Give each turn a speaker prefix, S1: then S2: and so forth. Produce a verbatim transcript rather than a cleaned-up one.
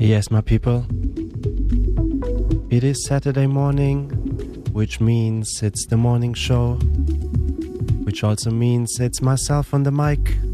S1: Yes, my people. It is Saturday morning, which means it's the morning show, which also means it's myself on the mic.